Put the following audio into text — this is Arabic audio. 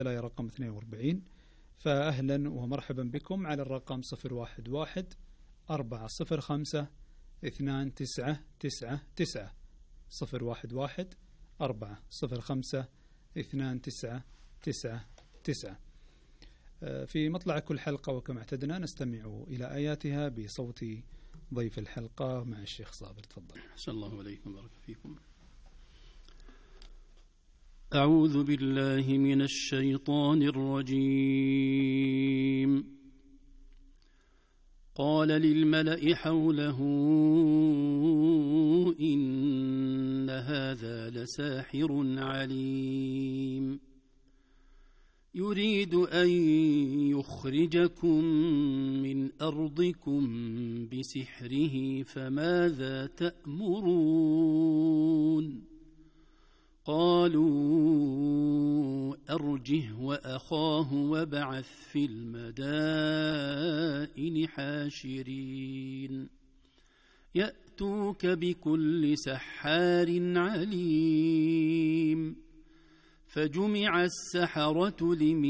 رقم 42. فأهلا ومرحبا بكم على الرقم 011-405-2999 011-405-2999. في مطلع كل حلقة وكما اعتدنا نستمع إلى آياتها بصوت ضيف الحلقة مع الشيخ صابر. تفضل. أحسن الله عليكم بارك فيكم. أعوذ بالله من الشيطان الرجيم. قال للملأ حوله إن هذا لساحر عليم يريد أن يخرجكم من أرضكم بسحره فماذا تأمرون؟ قالوا أرجه وأخاه وابعث في المدائن حاشرين يأتوك بكل سحار عليم. فجمع السحرة